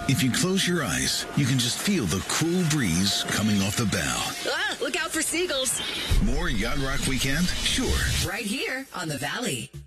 If you close your eyes, you can just feel the cool breeze coming off the bow. Ah, look out for seagulls. More Yacht Rock Weekend? Sure. Right here on the Valley.